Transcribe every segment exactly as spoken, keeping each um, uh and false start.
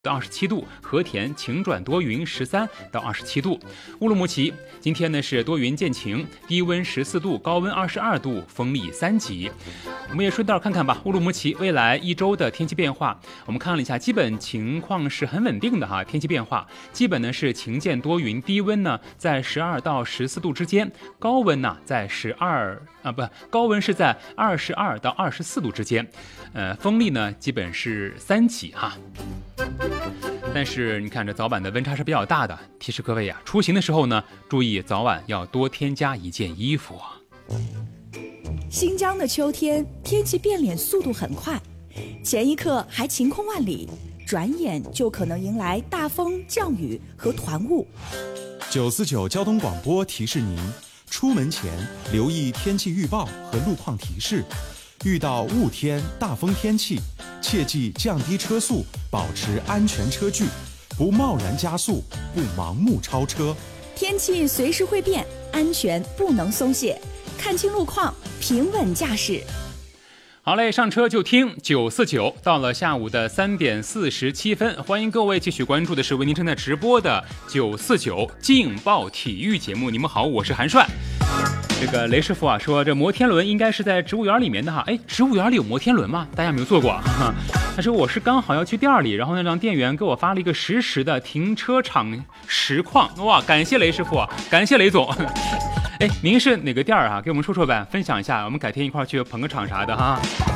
到二十七度，和田晴转多云十三到二十七度。乌鲁木齐今天呢是多云见晴，低温十四度，高温二十二度，风力三级。我们也顺道看看吧，乌鲁木齐未来一周的天气变化。我们看了一下，基本情况是很稳定的哈，天气变化基本呢是晴见多云，低温呢在十二到十四度之间，高温呢在十二啊不，高温是在二十二到二十四度之间，呃，风力呢基本是三级哈。但是你看这早晚的温差是比较大的，提示各位啊，出行的时候呢，注意早晚要多添加一件衣服啊。 新疆的秋天天气变脸速度很快，前一刻还晴空万里，转眼就可能迎来大风、降雨和团雾。 九四九交通广播提示您，出门前留意天气预报和路况提示，遇到雾天、大风天气，切记降低车速，保持安全车距，不贸然加速，不盲目超车。 天气随时会变，安全不能松懈，看清路况，平稳驾驶。 好嘞，上车就听九四九。到了下午的三点四十七分，欢迎各位继续关注的是为您正在直播的九四九劲爆体育节目。你们好，我是韩帅。这个雷师傅啊说，这摩天轮应该是在植物园里面的哈。哎，植物园里有摩天轮吗？大家有没有坐过？他说我是刚好要去店里，然后呢让店员给我发了一个实时的停车场实况。哇，感谢雷师傅，感谢雷总。哎，您是哪个店儿啊？给我们说说呗，分享一下，我们改天一块去捧个场啥的哈。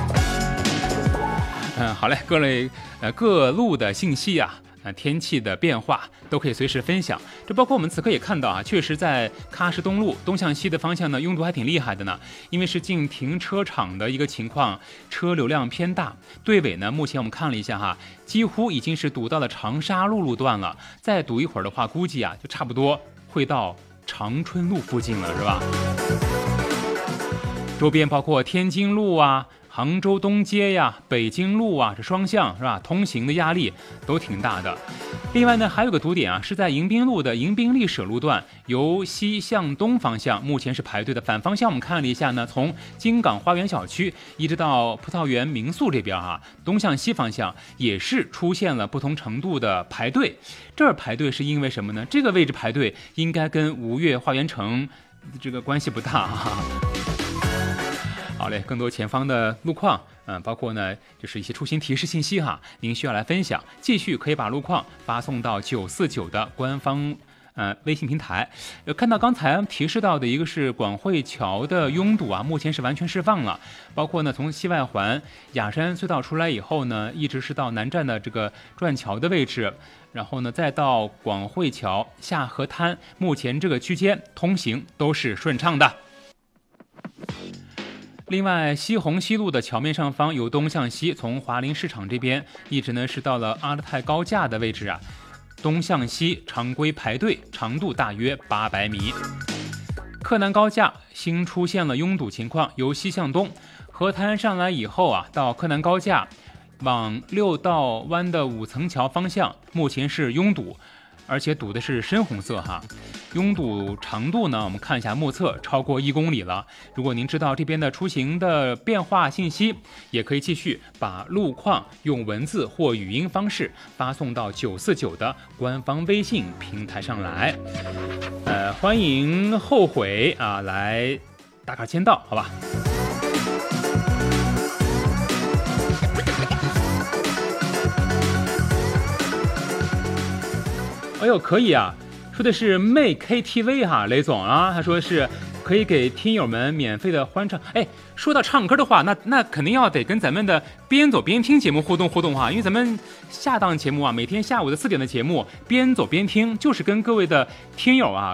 嗯，好嘞，各类呃各路的信息啊，呃天气的变化都可以随时分享。这包括我们此刻也看到啊，确实在喀什东路东向西的方向呢，拥堵还挺厉害的呢。因为是进停车场的一个情况，车流量偏大。队尾呢，目前我们看了一下哈，几乎已经是堵到了长沙路路段了。再堵一会儿的话，估计啊就差不多会到长春路附近了，是吧？周边包括天津路啊、杭州东街呀、北京路啊，这双向是吧？通行的压力都挺大的。另外呢，还有个堵点啊，是在迎宾路的迎宾历舍路段，由西向东方向，目前是排队的。反方向我们看了一下呢，从金港花园小区一直到葡萄园民宿这边啊，东向西方向也是出现了不同程度的排队。这儿排队是因为什么呢？这个位置排队应该跟吴越花园城这个关系不大啊。好嘞，更多前方的路况，嗯，包括呢，就是一些出行提示信息哈，您需要来分享，继续可以把路况发送到九四九的官方呃微信平台。呃，看到刚才提示到的一个是广汇桥的拥堵啊，目前是完全释放了，包括呢从西外环雅山隧道出来以后呢，一直是到南站的这个转桥的位置。然后呢，再到广汇桥下河滩，目前这个区间通行都是顺畅的。另外，西红西路的桥面上方由东向西，从华林市场这边一直呢是到了阿勒泰高架的位置啊，东向西常规排队，长度大约八百米。柯南高架新出现了拥堵情况，由西向东，河滩上来以后啊，到柯南高架往六道湾的五层桥方向，目前是拥堵，而且堵的是深红色哈。拥堵长度呢，我们看一下目测超过一公里了。如果您知道这边的出行的变化信息，也可以继续把路况用文字或语音方式发送到九四九的官方微信平台上来。呃，欢迎后悔啊，来打卡签到，好吧？哎呦，可以啊！说的是妹 K T V 哈，雷总啊，他说是可以给听友们免费的欢唱。哎，说到唱歌的话，那那肯定要得跟咱们的边走边听节目互动互动哈，因为咱们下档节目啊，每天下午的四点的节目边走边听，就是跟各位的听友啊